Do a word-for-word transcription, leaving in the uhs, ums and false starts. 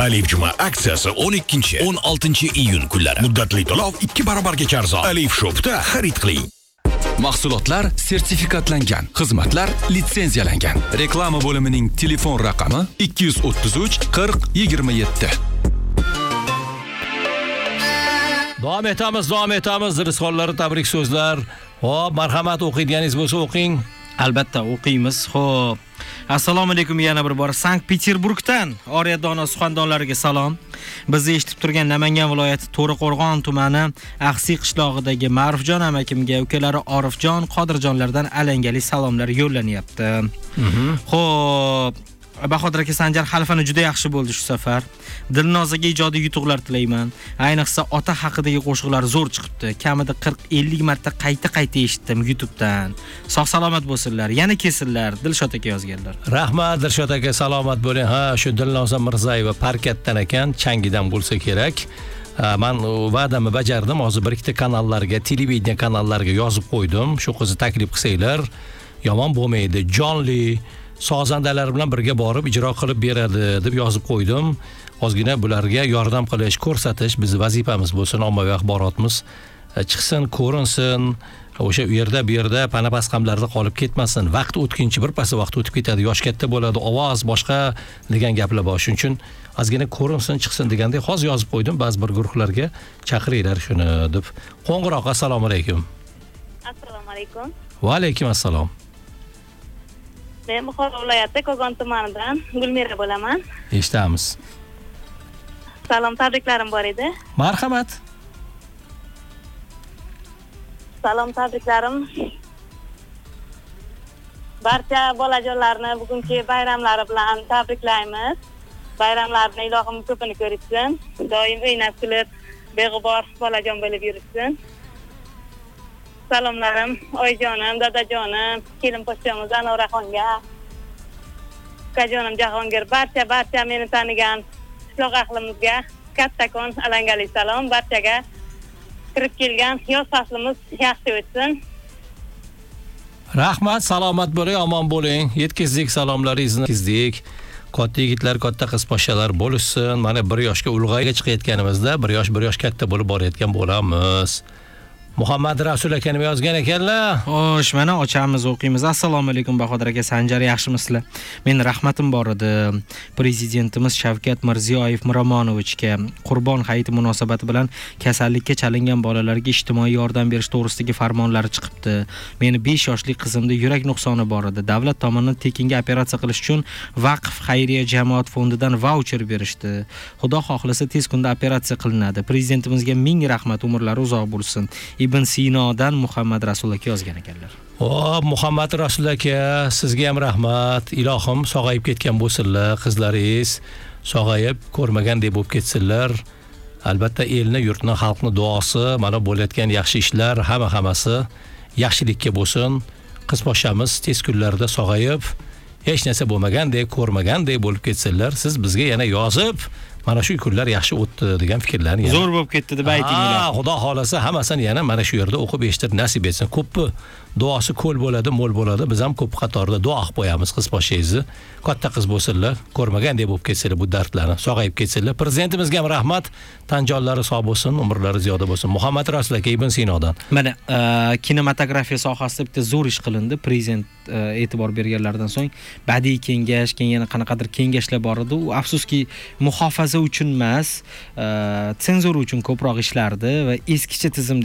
Alif Juma aksiyasi o'n ikkinchi o'n oltinchi iyun kunlari. Muddatli to'lov ikki barobargacha arzon. Alif Shop'da xarid qiling. Mahsulotlar sertifikatlangan, xizmatlar litsenziyalangan. Reklama bo'limining telefon raqami ikki yuz o'ttiz uch qirq yigirma yetti. Davom etamiz, davom etamiz. Rizqonlari tabrik so'zlar. Xo'p, marhamat, o'qiydiganingiz bo'lsa o'qing. Albatta o'qiymiz. Xo'p. Assalomu alaykum yana bir bor. Sankt-Peterburgdan Oriya Dono suxandonlariga salom. Bizni eshitib turgan Namangan viloyati To'raqo'rg'on tumani Axsi qishlog'idagi Ma'rufjon amakimga ukalari Orifjon, Qodirjonlardan alangali salomlar yo'llanyapti. Xo'p, Bahodir aka Sanjar Xalfani juda yaxshi bo'ldi shu safar. Dilnozaga ijodiy yutuqlar tilayman. Ayniqsa ota haqidagi qo'shiqlar zo'r chiqibdi. Kamida qirq ellik marta qayta-qayta eshitdim YouTubedan. Sog' salomat bo'lsinlar. Yana kesinlar. Dilshod aka yozganlar. Rahmat Dilshod aka, salomat bo'ling. Ha, shu Dilnoza Mirzayeva parkatdan ekan, changidan bo'lsa kerak. Men va'damni bajardim. Hozir bir ikkita kanallarga, televideniya kanallariga yozib qo'ydim. Shu qizni taklif qilsanglar, yomon bo'lmaydi. Jonli sozandalar bilan birga borib ijro qilib beradi deb yozib qo'ydim. Ozgina bularga yordam qilish, ko'rsatish biz vazifamiz bo'lsin, ommaviy axborotimiz chiqsin, ko'rinsin. O'sha u yerda, bu yerda pana-pasqamlarda qolib ketmasin. Vaqt o'tkinchi bir pas vaqt o'tib ketadi, yosh katta bo'ladi, ovoz boshqa degan gaplar bor. Shuning uchun ozgina ko'rinsin, chiqsin degandek hozir yozib qo'ydim. Ba'zi bir guruhlarga chaqiringlar shuni deb. Qo'ng'iroq, assalomu alaykum. Assalomu alaykum. Va alaykum assalom. Men Buxoro viloyati Kogon tumanidan Gulmira bo'laman. Eshitamiz. Salom, tabriklarim bor edi. Marhamat. Salom, tabriklarim barcha bolajonlarni bugungi bayramlari bilan tabriklaymiz. Bayramlarni ilohim ko'pini ko'rsin. Doim o'ynab kulib, beg'ubor bolajon bo'lib yursin. Salomlarim oyijonim, dadajonim, kelin pochchamiz Anoraxonga, ukajonim Jahongir, barcha barcha meni tanigan qishloq ahlimizga kattakon alangali salom. Barchaga kirib kelgan yoz faslimiz yaxshi o'tsin. Rahmat, salomat bo'ling, omon bo'ling. Yetkazdik salomlaringizni, yetkazdik. Katta yigitlar, katta qiz poshshalar bo'lishsin. Mana bir yoshga ulg'ayga chiqayotganimizda, bir yosh bir yosh katta bo'lib borayotgan bo'lamiz. Muhammad Rasul aka nima yozgan ekanlar? Xo'sh, mana ochamiz, o'qiymiz. Assalomu alaykum Bahodir aka, Sanjar, yaxshimisizlar? Men rahmatim bor edi. Prezidentimiz Shavkat Mirziyoyev Miromonovichga Qurbon hayiti munosabati bilan kasallikka chalingan bolalarga ijtimoiy yordam berish to'g'risidagi farmonlari chiqibdi. Meni besh yoshli qizimda yurak nuqsoni bor edi. Davlat tomonidan tekinga operatsiya qilish uchun Vaqf xayriya jamoat fondidan voucher berishdi. Xudo xohlasa tez kunda operatsiya qilinadi. Prezidentimizga ming rahmat, umrlari uzoq bo'lsin. Ibn Sinodan Muhammad Rasul aka yozgan ekanlar. Xo'p, Muhammad Rasul aka, sizga ham rahmat. Ilohim sog'ayib ketgan bo'lsinlar, qizlaringiz sog'ayib, ko'rmagandek bo'lib ketsinlar. Albatta elni, yurtni, xalqni duosi, mana bo'layotgan yaxshi ishlar hamma hammasi yaxshilikka bo'lsin. Qiz poshshamiz tez kunlarda sog'ayib, hech narsa bo'lmagandek, ko'rmagandek bo'lib ketsinlar. Siz bizga yana yozib, mana shu kunlar yaxshi o'tdi degan fikrlarni zo'r bo'lib ketdi deb aytinglar. Ha, Xudo xolasa hammasini yana mana shu yerda o'qib eshitib nasib etsin. Ko'pmi duosi ko'l bo'ladi, mo'l bo'ladi. Biz ham ko'p qatorda duo qilib qo'yamiz qiz poshingizni. Katta qiz bo'lsinlar, ko'rmagandek bo'lib ketsinlar bu dardlarni, sog'ayib ketsinlar. Prezidentimizga ham rahmat, tan jonlari sog' bo'lsin, umrlari ziyoda bo'lsin. Muhammad Rasul aka Ibn Sinodan. Mana kinematografiya sohasida bitta zo'r ish qilindi. Prezident e'tibor berganlardan so'ng badiiy kengash, keyin yana qanaqadir kengashlar bor edi. U afsuski muhofaza uchun emas, senzura uchun ko'proq ishlardi va eskicha tizim